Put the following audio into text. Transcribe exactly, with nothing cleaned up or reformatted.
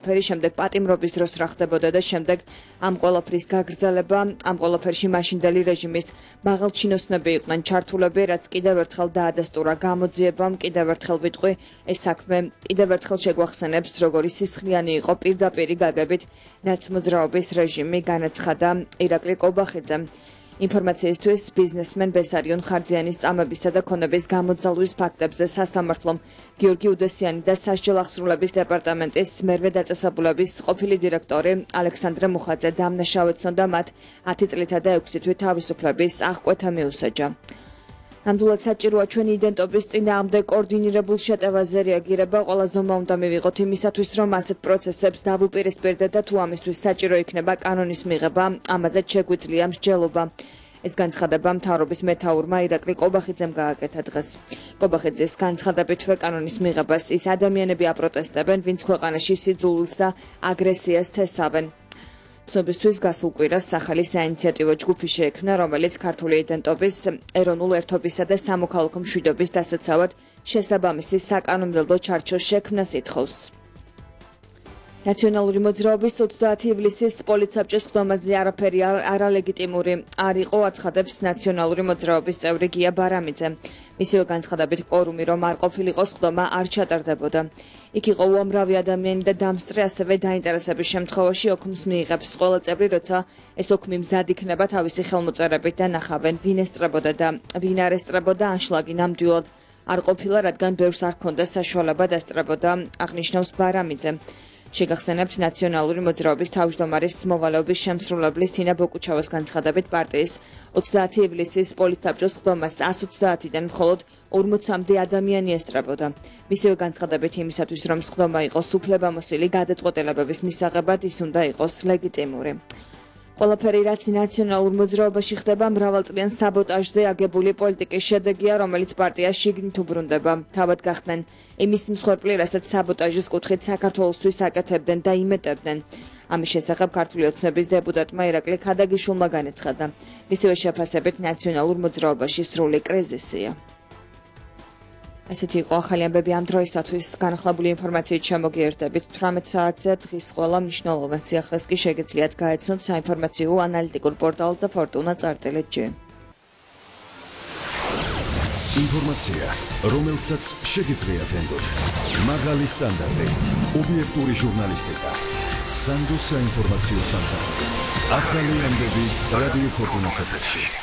ფერი შემდეგ პატიმრობის დროს რა ხდებოდა და შემდეგ ამ ყველაფრის გაგრძელება, ამ ყველაფერში მაშინდელი რეჟიმის მაღალჩინოსნები იყვნენ ჩართულები, რაც კიდევ ერთხელ დაადასტურა გამოძიებამ, კიდევ ერთხელ ვიტყვი, ეს საქმე კიდევ ერთხელ შეგვახსენებს, როგორი სისხლიანი იყო პირდაპირი გაგებით ნაცმოძრაობის რეჟიმი, განაცხადა ირაკლი კობახიძემ. ინფორმაციისთვის ბიზნესმენ ბესარიონ ხარძიანის წამებისა და ქონების გამოძალვის ფაქტებზე სასამართლომ გიორგი უდესიანი და სასჯელ აღსრულების დეპარტამენტის მერვე დაწესებულების ყოფილი დირექტორი ალექსანდრე მუხაძე დამნაშავეცნო და მათ ათი წლითა და ექვსი თვით თავისუფლების აღკვეთა მიუსაჯა. ნამდვილად საჭიროა ჩვენი იდენტობის წინააღმდეგ კოორდინირებულ შეტევაზე რეაგირება, ყველა ზომა უნდა მივიღოთ იმისათვის, რომ ასეთ პროცესებს დავუპირისპირდეთ და თუ ამისთვის საჭირო იქნება კანონის მიღება, ამაზე შეგვიძლია მსჯელობა. ეს განცხადება მთავრობის მეთაურმა ირაკლი კობახიძემ გააკეთა დღეს. კობახიძის განცხადებითვე კანონის მიღებას ის ადამიანები აპროტესტებენ, ვინც ქვეყანაში სიძულვილს და აგრესიას თესავენ. ცნობისთვის გასულ კვირას სახელი საინიციატივო ჯგუფი შეექმნა, რომელიც ქართული იდენტობის, ეროვნულ ერთობისა და სამოქალაქო მშვიდობის დასაცავად შესაბამისი საკანონმდებლო ჩარჩოს შექმნას ითხოვს. ნაციონალური მოძრაობის ოცდაათი ივლისის პოლიტსაბჭოს ხდომაზე არაფერი არალეგიტიმური არ იყო, აცხადებს ნაციონალური მოძრაობის წევრი გია ბარამიძე. მისივე განცხადებით კვორუმი რომ არ ყოფილიყო ხდომა არ ჩატარდებოდა. იქ იყო უამრავი ადამიანი და დამსწრე, ასევე დაინტერესების შემთხვევაში ოქმს მიიღებს ყველა წევრი, როცა ეს ოქმი მზად იქნება თავისი ხელმოწერებით და ნახავენ, ვინ ესწრებოდა და ვინ არ ესწრებოდა, ანშლაგი ნამდვილად არ ყოფილა, რადგან ბევრს არ ჰქონდა საშუალება დასწრებოდა, აღნიშნავს ბარამიძე. შეგახსენებთ ნაციონალური მოძრაობის თავმჯდომარის მოვალეობის შემსრულებლის თინა ბოკუჩავას განცხადებით პარტიის ოცდაათი ივლისის პოლიტსაბჭოს ხდომას ას ოცდაათიდან მხოლოდ ორმოცამდე ადამიანი ესწრებოდა. მისივე განცხადებით იმისათვის, რომ ხდომა იყოს უფლებამოსილი გადაწყვეტილებების მისაღებად, ის უნდა იყოს ლეგიტიმური. ყველაფერი, რაც ნაციონალურ მოძრაობაში ხდება, მრავალწლიან საბოტაჟზე აგებული პოლიტიკის შედეგია, რომელიც პარტიას შიგნით უბრუნდება. თავად გახდნენ იმის მსხვერპლი, რასაც საბოტაჟის კუთხით საქართველოსთვის აკეთებდნენ და იმეტებდნენ. ამის შესახებ ქართული ოცნების დეპუტატმა ირაკლი ქადაგიშვილმა განაცხადა. მისივე შეფასებით ნაციონალურ მოძრაობაში სრული კრიზისია. ასეთი იყო ახალი ამბები ამ დროისათვის. განახლებული ინფორმაციით შემოგიერთებით თვრამეტ საათზე დღის ყველა მნიშვნელოვან სიახლეს კი შეგეძლიათ გაეცნოთ საინფორმაციო ანალიტიკურ პორტალზე ფორტუნა წარტილ ჯი. ინფორმაცია, რომელსაც შეგეძლიათ ენდოთ. მაღალი სტანდარტი, ობიექტური ჟურნალისტიკა. სანდო საინფორმაციო სამსახური. ახალი ამბები რადიო ფორტუნას ეთერში.